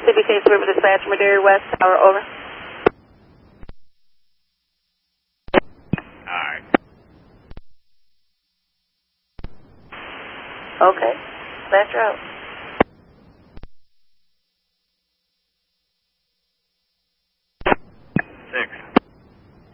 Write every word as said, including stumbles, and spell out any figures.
C B K River Dispatch, Madera West Tower, over. Alright. Okay. Dispatcher out.